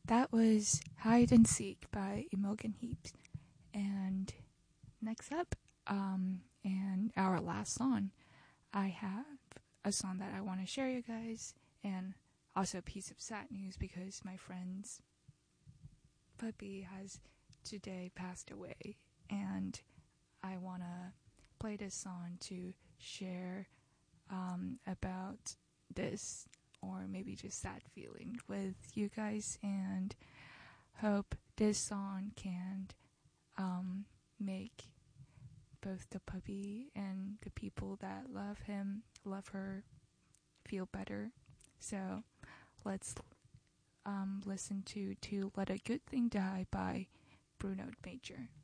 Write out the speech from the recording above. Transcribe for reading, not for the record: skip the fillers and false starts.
That was Hide and Seek by Imogen Heaps. And next up, and our last song, I have a song that I want to share you guys, and also a piece of sad news because my friend's puppy has today passed away, and I want to play this song to share about this, or maybe just sad feeling with you guys, and hope this song can make both the puppy and the people that love him, love her, feel better. So let's listen to Let a Good Thing Die by Bruno Major.